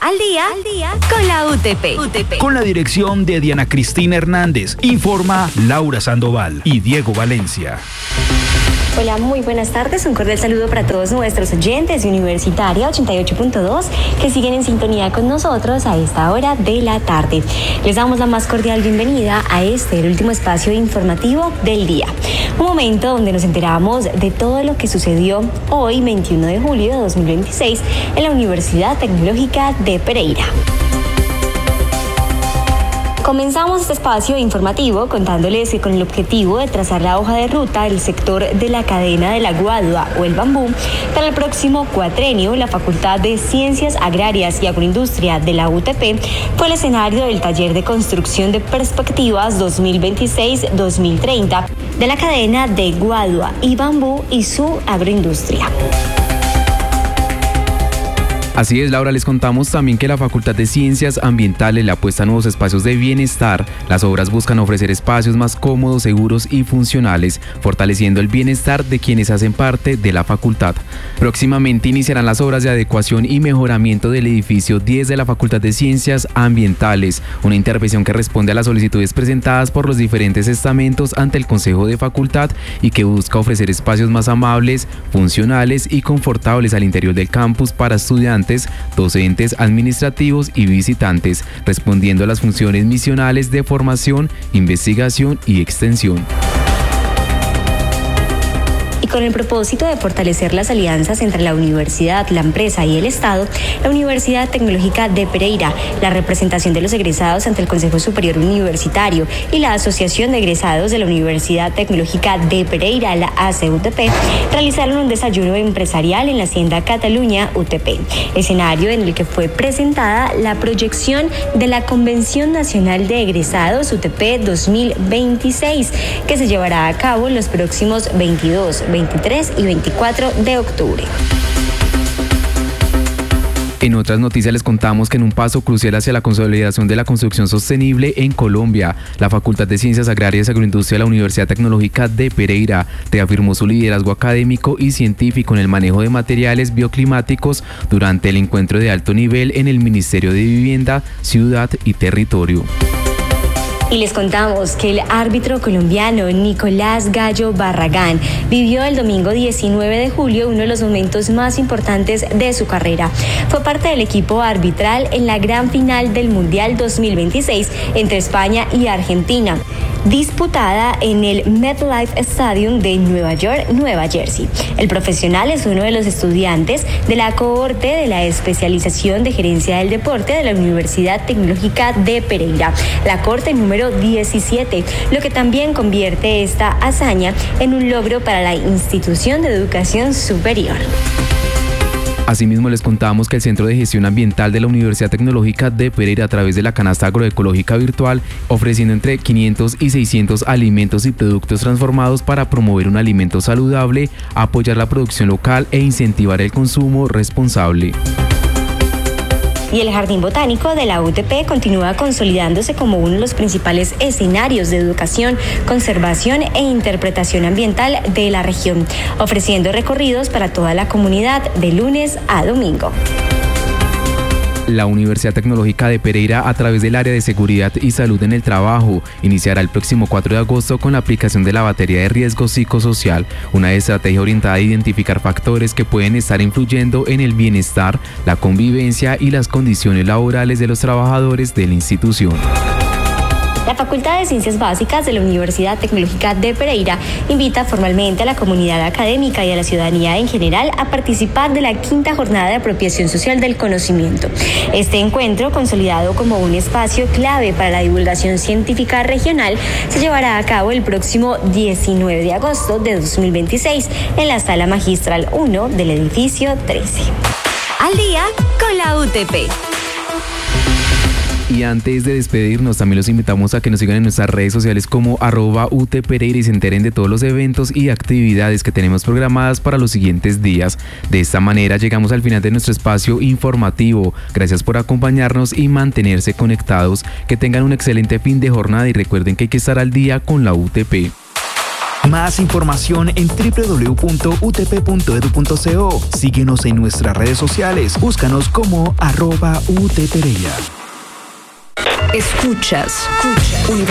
Al día con la UTP. Con la dirección de Diana Cristina Hernández, informa Laura Sandoval y Diego Valencia. Hola, muy buenas tardes. Un cordial saludo para todos nuestros oyentes de Universitaria 88.2 que siguen en sintonía con nosotros a esta hora de la tarde. Les damos la más cordial bienvenida a el último espacio informativo del día. Un momento donde nos enteramos de todo lo que sucedió hoy, 21 de julio de 2026, en la Universidad Tecnológica de Pereira. Comenzamos este espacio informativo contándoles que con el objetivo de trazar la hoja de ruta del sector de la cadena de la guadua o el bambú, para el próximo cuatrenio, la Facultad de Ciencias Agrarias y Agroindustria de la UTP fue el escenario del taller de construcción de perspectivas 2026-2030 de la cadena de guadua y bambú y su agroindustria. Así es, Laura, les contamos también que la Facultad de Ciencias Ambientales le apuesta a nuevos espacios de bienestar. Las obras buscan ofrecer espacios más cómodos, seguros y funcionales, fortaleciendo el bienestar de quienes hacen parte de la facultad. Próximamente iniciarán las obras de adecuación y mejoramiento del edificio 10 de la Facultad de Ciencias Ambientales, una intervención que responde a las solicitudes presentadas por los diferentes estamentos ante el Consejo de Facultad y que busca ofrecer espacios más amables, funcionales y confortables al interior del campus para estudiantes, docentes, administrativos y visitantes, respondiendo a las funciones misionales de formación, investigación y extensión. Y con el propósito de fortalecer las alianzas entre la universidad, la empresa y el Estado, la Universidad Tecnológica de Pereira, la representación de los egresados ante el Consejo Superior Universitario y la Asociación de Egresados de la Universidad Tecnológica de Pereira, la ACUTP, realizaron un desayuno empresarial en la Hacienda Cataluña UTP, escenario en el que fue presentada la proyección de la Convención Nacional de Egresados UTP 2026, que se llevará a cabo en los próximos 22, 23 y 24 de octubre. En otras noticias les contamos que en un paso crucial hacia la consolidación de la construcción sostenible en Colombia, la Facultad de Ciencias Agrarias y Agroindustria de la Universidad Tecnológica de Pereira reafirmó su liderazgo académico y científico en el manejo de materiales bioclimáticos durante el encuentro de alto nivel en el Ministerio de Vivienda, Ciudad y Territorio. Y les contamos que el árbitro colombiano Nicolás Gallo Barragán vivió el domingo 19 de julio uno de los momentos más importantes de su carrera. Fue parte del equipo arbitral en la gran final del Mundial 2026 entre España y Argentina, disputada en el MetLife Stadium de Nueva York, Nueva Jersey. El profesional es uno de los estudiantes de la cohorte de la especialización de gerencia del deporte de la Universidad Tecnológica de Pereira, la cohorte número 17, lo que también convierte esta hazaña en un logro para la institución de educación superior. Asimismo, les contamos que el Centro de Gestión Ambiental de la Universidad Tecnológica de Pereira, a través de la canasta agroecológica virtual, ofreciendo entre 500 y 600 alimentos y productos transformados para promover un alimento saludable, apoyar la producción local e incentivar el consumo responsable. Y el Jardín Botánico de la UTP continúa consolidándose como uno de los principales escenarios de educación, conservación e interpretación ambiental de la región, ofreciendo recorridos para toda la comunidad de lunes a domingo. La Universidad Tecnológica de Pereira, a través del área de seguridad y salud en el trabajo, iniciará el próximo 4 de agosto con la aplicación de la batería de riesgo psicosocial, una estrategia orientada a identificar factores que pueden estar influyendo en el bienestar, la convivencia y las condiciones laborales de los trabajadores de la institución. La Facultad de Ciencias Básicas de la Universidad Tecnológica de Pereira invita formalmente a la comunidad académica y a la ciudadanía en general a participar de la 5ª Jornada de Apropiación Social del Conocimiento. Este encuentro, consolidado como un espacio clave para la divulgación científica regional, se llevará a cabo el próximo 19 de agosto de 2026 en la Sala Magistral 1 del edificio 13. Al día con la UTP. Y antes de despedirnos, también los invitamos a que nos sigan en nuestras redes sociales como @UTPereira y se enteren de todos los eventos y actividades que tenemos programadas para los siguientes días. De esta manera llegamos al final de nuestro espacio informativo. Gracias por acompañarnos y mantenerse conectados. Que tengan un excelente fin de jornada y recuerden que hay que estar al día con la UTP. Más información en www.utp.edu.co. Síguenos en nuestras redes sociales. Búscanos como @utpereya. Escuchas.